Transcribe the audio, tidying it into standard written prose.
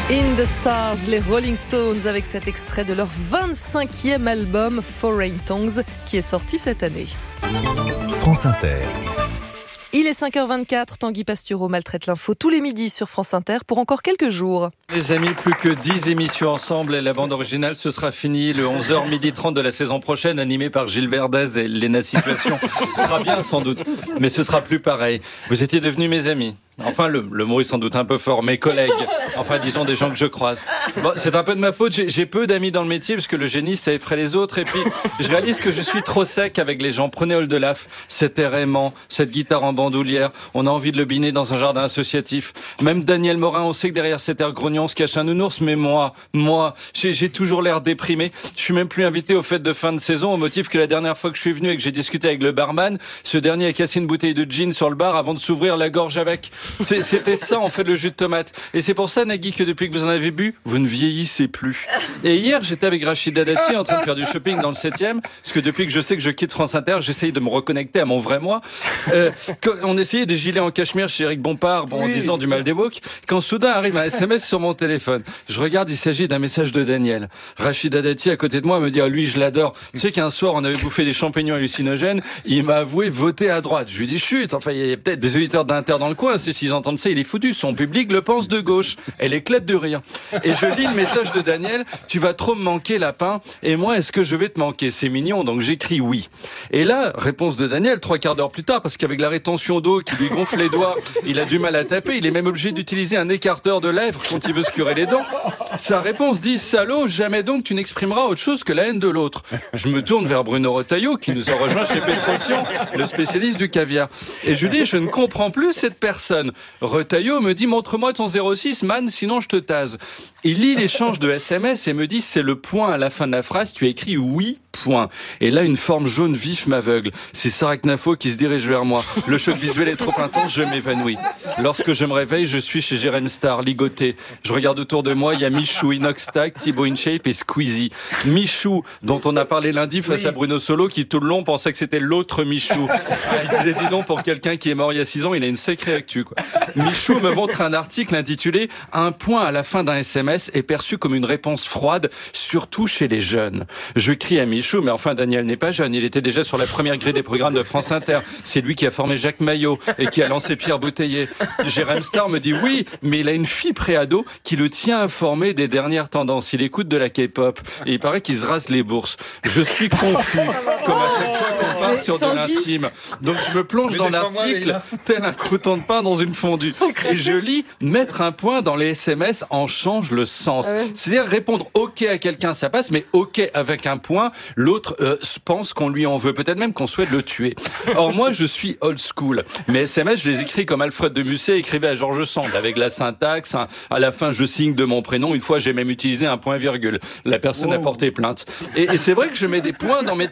In the Stars, les Rolling Stones avec cet extrait de leur 25e album Foreign Tongues qui est sorti cette année. France Inter. Il est 5h24, Tanguy Pastureau maltraite l'info tous les midis sur France Inter pour encore quelques jours. Les amis, plus que 10 émissions ensemble et la bande originale, ce sera fini le 11h30 de la saison prochaine, animé par Gilles Verdez et Léna Situation. Ce sera bien sans doute, mais ce sera plus pareil. Vous étiez devenus mes amis. Enfin, le mot est sans doute un peu fort, mes collègues. Enfin, disons des gens que je croise. Bon, c'est un peu de ma faute, j'ai peu d'amis dans le métier, parce que le génie, ça effraie les autres. Et puis, je réalise que je suis trop sec avec les gens. Prenez Oldelaf, cet air aimant, cette guitare en bandoulière. On a envie de le biner dans un jardin associatif. Même Daniel Morin, on sait que derrière cet air grognon se cache un nounours. Mais moi, j'ai toujours l'air déprimé. Je suis même plus invité aux fêtes de fin de saison, au motif que la dernière fois que je suis venu et que j'ai discuté avec le barman, ce dernier a cassé une bouteille de gin sur le bar avant de s'ouvrir la gorge avec. C'était ça, en fait, le jus de tomate. Et c'est pour ça, Nagui, que depuis que vous en avez bu, vous ne vieillissez plus. Et hier, j'étais avec Rachida Dati en train de faire du shopping dans le 7e, parce que depuis que je sais que je quitte France Inter, j'essaye de me reconnecter à mon vrai moi. On essayait des gilets en cachemire chez Eric Bompard, en disant du mal des woke, quand soudain arrive un SMS sur mon téléphone. Je regarde, il s'agit d'un message de Daniel. Rachida Dati, à côté de moi, me dit « Ah, lui, je l'adore. » Tu sais qu'un soir, on avait bouffé des champignons hallucinogènes, il m'a avoué voter à droite. Je lui dis « Chut, enfin, il y a peut-être des auditeurs d'Inter dans le coin, s'ils entendent ça, il est foutu. Son public le pense de gauche. » Elle éclate de rire. Et je lis le message de Daniel. « Tu vas trop me manquer, lapin. Et moi, est-ce que je vais te manquer ?» C'est mignon. Donc j'écris oui. Et là, réponse de Daniel, 3/4 d'heure plus tard, parce qu'avec la rétention d'eau qui lui gonfle les doigts, il a du mal à taper. Il est même obligé d'utiliser un écarteur de lèvres quand il veut se curer les dents. Sa réponse dit « Salaud, jamais donc tu n'exprimeras autre chose que la haine de l'autre. » Je me tourne vers Bruno Retailleau, qui nous a rejoint chez Pétrosian, le spécialiste du caviar. Et je lui dis « Je ne comprends plus cette personne. » Retailleau me dit « Montre-moi ton 06, man, sinon je te tase. » Il lit l'échange de SMS et me dit « C'est le point à la fin de la phrase, tu as écrit oui, point. » Et là, une forme jaune vif m'aveugle. C'est Sarah Knafo qui se dirige vers moi. Le choc visuel est trop intense, je m'évanouis. Lorsque je me réveille, je suis chez Jérém Star, ligoté. Je regarde autour de moi, il y a Michou, Inoxtag, Thibaut InShape et Squeezie. Michou, dont on a parlé lundi face à Bruno Solo, qui tout le long pensait que c'était l'autre Michou. Il disait, dis donc, pour quelqu'un qui est mort il y a 6 ans, il a une sacrée actu, quoi. Michou me montre un article intitulé « Un point à la fin d'un SMS est perçu comme une réponse froide, surtout chez les jeunes ». Je crie à Michou, mais enfin Daniel n'est pas jeune, il était déjà sur la première grille des programmes de France Inter. C'est lui qui a formé Jacques Maillot et qui a lancé Pierre Bouteiller. Jérém Star me dit oui, mais il a une fille préado qui le tient informé des dernières tendances. Il écoute de la K-pop et il paraît qu'il se rase les bourses. Je suis confus, comme à chaque fois qu'on part sur de l'intime. Donc je me plonge dans l'article, tel un crouton de pain dans une fondue. Et je lis « Mettre un point dans les SMS en change le sens ». C'est-à-dire répondre « OK » à quelqu'un, ça passe, mais « OK » avec un point, l'autre pense qu'on lui en veut, peut-être même qu'on souhaite le tuer. Or moi, je suis old school. Mes SMS, je les écris comme Alfred de Musset écrivait à Georges Sand, avec la syntaxe. À la fin, je signe de mon prénom. Une fois, j'ai même utilisé un point-virgule. La personne a porté plainte. Et c'est vrai que je mets des points dans mes